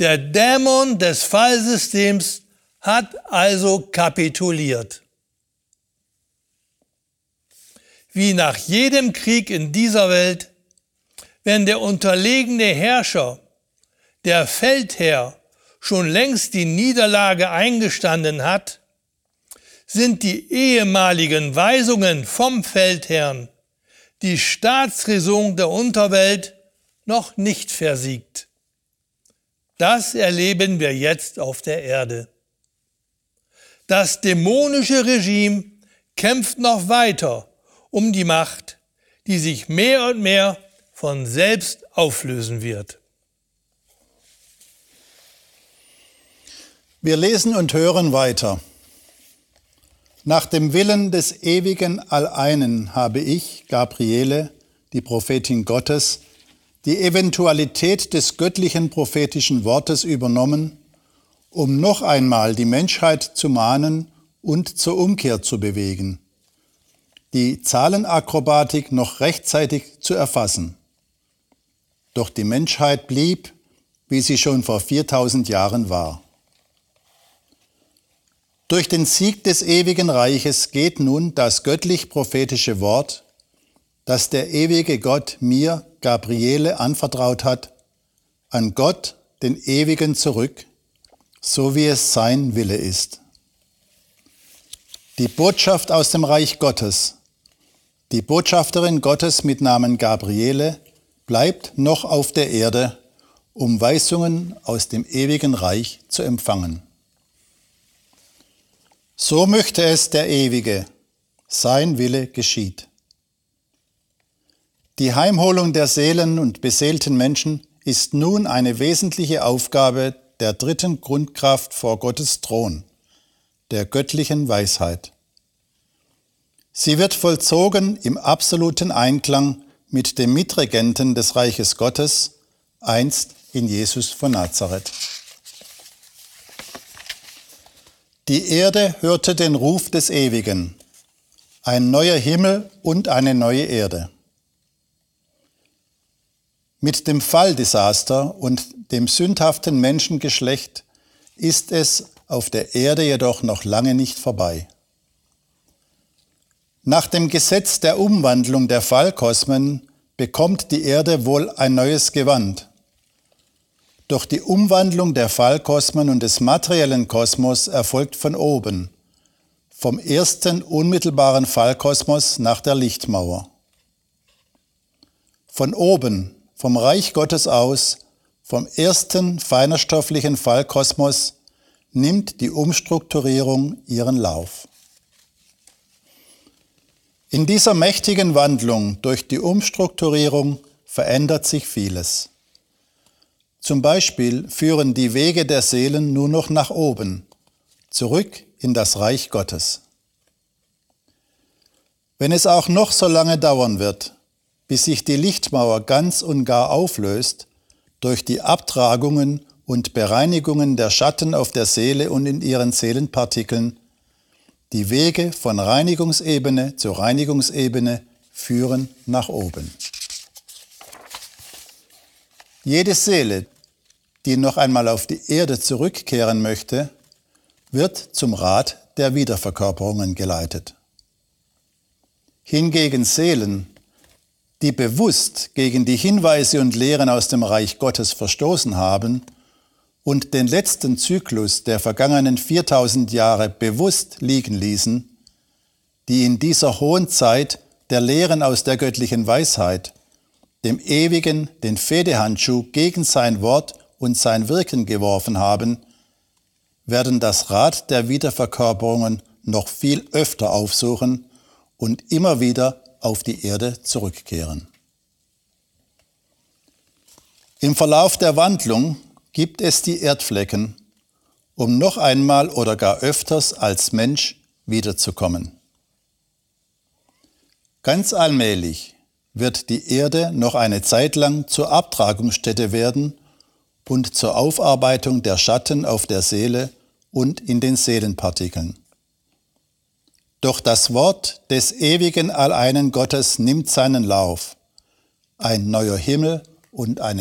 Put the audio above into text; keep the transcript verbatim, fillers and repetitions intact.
Der Dämon des Fallsystems hat also kapituliert. Wie nach jedem Krieg in dieser Welt, wenn der unterlegene Herrscher, der Feldherr, schon längst die Niederlage eingestanden hat, sind die ehemaligen Weisungen vom Feldherrn, die Staatsräson der Unterwelt, noch nicht versiegt. Das erleben wir jetzt auf der Erde. Das dämonische Regime kämpft noch weiter um die Macht, die sich mehr und mehr von selbst auflösen wird. Wir lesen und hören weiter. Nach dem Willen des ewigen Alleinen habe ich, Gabriele, die Prophetin Gottes, die Eventualität des göttlichen prophetischen Wortes übernommen, um noch einmal die Menschheit zu mahnen und zur Umkehr zu bewegen, die Zahlenakrobatik noch rechtzeitig zu erfassen. Doch die Menschheit blieb, wie sie schon vor viertausend Jahren war. Durch den Sieg des ewigen Reiches geht nun das göttlich-prophetische Wort, das der ewige Gott mir, Gabriele, anvertraut hat, an Gott, den Ewigen, zurück, so wie es sein Wille ist. Die Botschaft aus dem Reich Gottes, die Botschafterin Gottes mit Namen Gabriele, bleibt noch auf der Erde, um Weisungen aus dem ewigen Reich zu empfangen. So möchte es der Ewige, sein Wille geschieht. Die Heimholung der Seelen und beseelten Menschen ist nun eine wesentliche Aufgabe der dritten Grundkraft vor Gottes Thron, der göttlichen Weisheit. Sie wird vollzogen im absoluten Einklang mit dem Mitregenten des Reiches Gottes, einst in Jesus von Nazareth. Die Erde hörte den Ruf des Ewigen, ein neuer Himmel und eine neue Erde. Mit dem Falldesaster und dem sündhaften Menschengeschlecht ist es auf der Erde jedoch noch lange nicht vorbei. Nach dem Gesetz der Umwandlung der Fallkosmen bekommt die Erde wohl ein neues Gewand. Doch die Umwandlung der Fallkosmen und des materiellen Kosmos erfolgt von oben, vom ersten unmittelbaren Fallkosmos nach der Lichtmauer. Von oben, vom Reich Gottes aus, vom ersten feinerstofflichen Fallkosmos, nimmt die Umstrukturierung ihren Lauf. In dieser mächtigen Wandlung durch die Umstrukturierung verändert sich vieles. Zum Beispiel führen die Wege der Seelen nur noch nach oben, zurück in das Reich Gottes. Wenn es auch noch so lange dauern wird, bis sich die Lichtmauer ganz und gar auflöst, durch die Abtragungen und Bereinigungen der Schatten auf der Seele und in ihren Seelenpartikeln, die Wege von Reinigungsebene zu Reinigungsebene führen nach oben. Jede Seele, die noch einmal auf die Erde zurückkehren möchte, wird zum Rat der Wiederverkörperungen geleitet. Hingegen Seelen, die bewusst gegen die Hinweise und Lehren aus dem Reich Gottes verstoßen haben und den letzten Zyklus der vergangenen viertausend Jahre bewusst liegen ließen, die in dieser hohen Zeit der Lehren aus der göttlichen Weisheit, dem Ewigen den Fehdehandschuh gegen sein Wort und sein Wirken geworfen haben, werden das Rad der Wiederverkörperungen noch viel öfter aufsuchen und immer wieder auf die Erde zurückkehren. Im Verlauf der Wandlung gibt es die Erdflecken, um noch einmal oder gar öfters als Mensch wiederzukommen. Ganz allmählich wird die Erde noch eine Zeit lang zur Abtragungsstätte werden und zur Aufarbeitung der Schatten auf der Seele und in den Seelenpartikeln. Doch das Wort des ewigen Alleinen Gottes nimmt seinen Lauf, ein neuer Himmel und eine